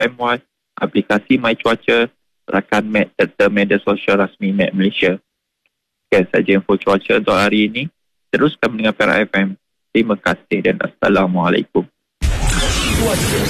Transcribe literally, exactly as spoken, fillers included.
M Y, aplikasi My Cuaca, rakan M A C serta media sosial rasmi M A C Malaysia. Sekian saja info cuaca untuk hari ini. Teruskan mendengar Perak F M. Terima kasih dan Assalamualaikum. Cuaca